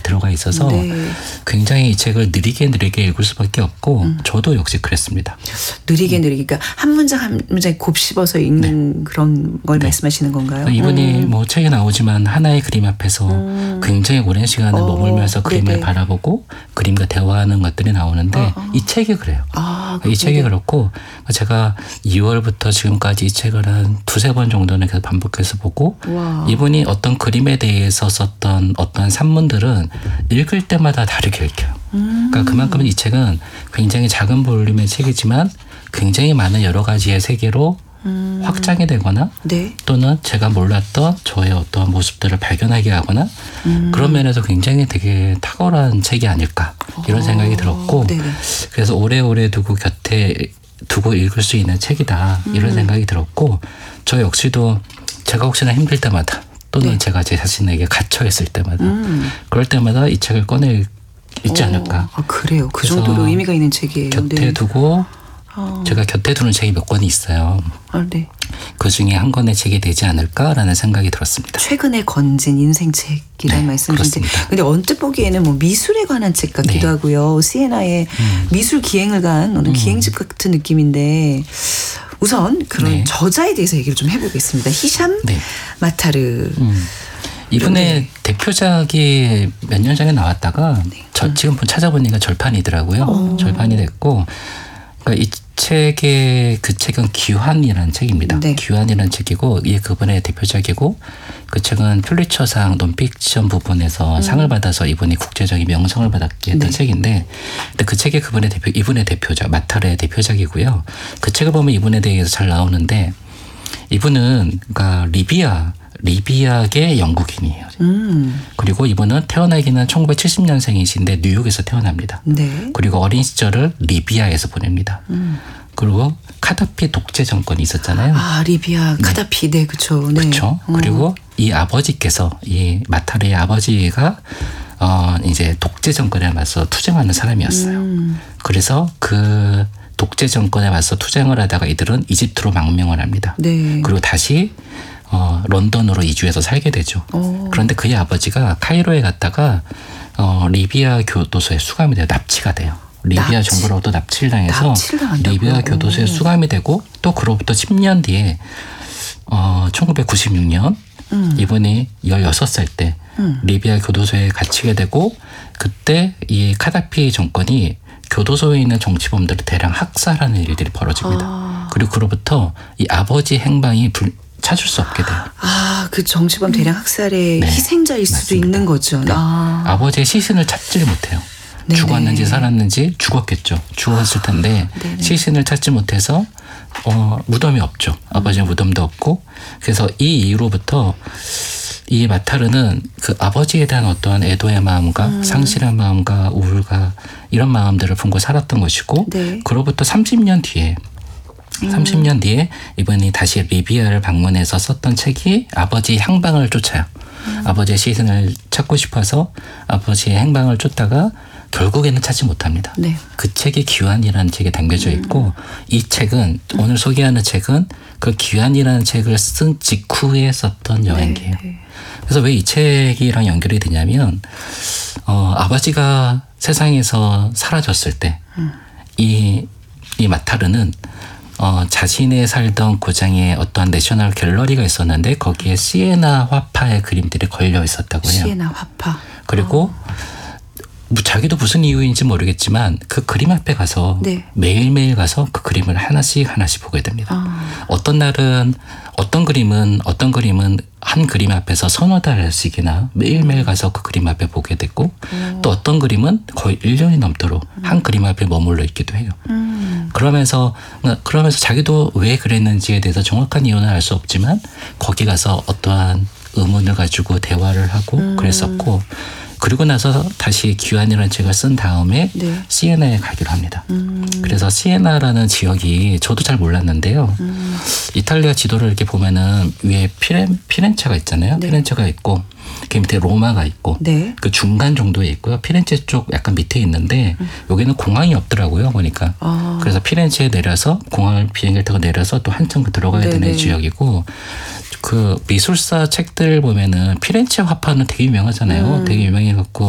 들어가 있어서 네. 굉장히 이 책을 느리게 읽을 수밖에 없고 저도 역시 그랬습니다. 느리게 그러니까 한 문장 한 문장 곱씹어서 읽는 그런 걸 말씀하시는 건가요? 이분이 뭐 책에 나오지만 하나의 그림 앞에서 굉장히 오랜 시간을 머물면서 그림을 네네. 바라보고 그림과 대화하는 것들이 나오는데 이 책이 그래요. 이 책이 그렇고 제가 2월부터 지금까지 이 책을 한 두세 번 정도는 계속 반복해서 보고 와. 이분이 어떤 그림에 대해서 썼던 어떤 산문들은 읽을 때마다 다르게 읽혀요. 그러니까 그만큼 이 책은 굉장히 작은 볼륨의 책이지만 굉장히 많은 여러 가지의 세계로 확장이 되거나 네. 또는 제가 몰랐던 저의 어떠한 모습들을 발견하게 하거나 그런 면에서 굉장히 되게 탁월한 책이 아닐까 이런 생각이 들었고 네네. 그래서 오래오래 곁에 두고 읽을 수 있는 책이다 이런 생각이 들었고 저 역시도 제가 혹시나 힘들 때마다 또는 네. 제가 제 자신에게 갇혀 있을 때마다 그럴 때마다 이 책을 꺼내 읽지 않을까. 그래요. 그 그래서 정도로 의미가 있는 책이에요. 곁에 네. 두고 제가 곁에 두는 책이 몇 권이 있어요. 네. 그 중에 한 권의 책이 되지 않을까라는 생각이 들었습니다. 최근에 건진 인생책이라는 네, 말씀이신데 그렇습니다. 근데 언뜻 보기에는 뭐 미술에 관한 책 같기도 하고요. 시에나의 미술 기행을 간 어느 기행집 같은 느낌인데 우선 그런 저자에 대해서 얘기를 좀 해보겠습니다. 히샴 마타르. 이분의 대표작이 몇 년 전에 나왔다가 지금 찾아보니까 절판이더라고요. 절판이 됐고 그러니까 이 책의 그 책은 귀환이라는 책입니다. 귀환이라는 책이고 이게 그분의 대표작이고 그 책은 퓰리처상 논픽션 부분에서 상을 받아서 이분이 국제적인 명성을 받았게 했던 책인데 근데 그 책이 이분의 대표작 마타르의 대표작이고요. 그 책을 보면 이분에 대해서 잘 나오는데 이분은 그러니까 리비아계 영국인이에요. 그리고 이분은 태어나기는 1970년생이신데 뉴욕에서 태어납니다. 그리고 어린 시절을 리비아에서 보냅니다. 그리고 카다피 독재 정권이 있었잖아요. 리비아 카다피. 네, 그렇죠. 네. 그렇죠. 그리고 이 아버지께서 이 마타르의 아버지가 이제 독재 정권에 맞서 투쟁하는 사람이었어요. 그래서 그 독재 정권에 맞서 투쟁을 하다가 이들은 이집트로 망명을 합니다. 그리고 다시 런던으로 이주해서 살게 되죠. 그런데 그의 아버지가 카이로에 갔다가 리비아 교도소에 수감이 돼요. 납치가 돼요. 리비아 정부로부터 납치를 당해서 리비아 교도소에 수감이 되고 또 그로부터 10년 뒤에 1996년 이분이 16살 때 리비아 교도소에 갇히게 되고 그때 이 카다피 정권이 교도소에 있는 정치범들을 대량 학살하는 일들이 벌어집니다. 그리고 그로부터 이 아버지 행방이 찾을 수 없게 돼요. 그 정치범 대량 학살의 희생자일 수도 있는 거죠. 아버지의 시신을 찾지를 못해요. 죽었는지 살았는지 죽었겠죠. 죽었을 텐데 시신을 찾지 못해서 무덤이 없죠. 아버지의 무덤도 없고 그래서 이 이후로부터 이 마타르는 그 아버지에 대한 어떠한 애도의 마음과 상실한 마음과 우울과 이런 마음들을 품고 살았던 것이고 그로부터 30년 뒤에 이분이 다시 리비아를 방문해서 썼던 책이 아버지의 향방을 쫓아요. 아버지의 시신을 찾고 싶어서 아버지의 행방을 쫓다가 결국에는 찾지 못합니다. 그 책이 귀환이라는 책에 담겨져 있고 이 책은 오늘 소개하는 책은 그 귀환이라는 책을 쓴 직후에 썼던 여행기예요. 그래서 왜 이 책이랑 연결이 되냐면 아버지가 세상에서 사라졌을 때 이 마타르는 자신의 살던 고장에 어떠한 내셔널 갤러리가 있었는데 거기에 시에나 화파의 그림들이 걸려 있었다고 해요. 시에나 화파. 그리고 자기도 무슨 이유인지 모르겠지만 그 그림 앞에 가서 매일매일 가서 그 그림을 하나씩 보게 됩니다. 어떤 날은 어떤 그림은 한 그림 앞에서 서너 달씩이나 매일매일 가서 그 그림 앞에 보게 되고 또 어떤 그림은 거의 1년이 넘도록 한 그림 앞에 머물러 있기도 해요. 그러면서 자기도 왜 그랬는지에 대해서 정확한 이유는 알 수 없지만 거기 가서 어떠한 의문을 가지고 대화를 하고 그랬었고 그리고 나서 다시 귀환이라는 책을 쓴 다음에 시에나에 가기로 합니다. 그래서 시에나라는 지역이 저도 잘 몰랐는데요. 이탈리아 지도를 이렇게 보면은 위에 피렌체가 있잖아요. 피렌체가 있고 그 밑에 로마가 있고 그 중간 정도에 있고요. 피렌체 쪽 약간 밑에 있는데 여기는 공항이 없더라고요. 보니까. 그래서 피렌체에 내려서 공항을 비행기를 타고 내려서 또 한참 들어가야 되는 지역이고 그 미술사 책들 보면은 피렌체 화파는 되게 유명하잖아요. 되게 유명해갖고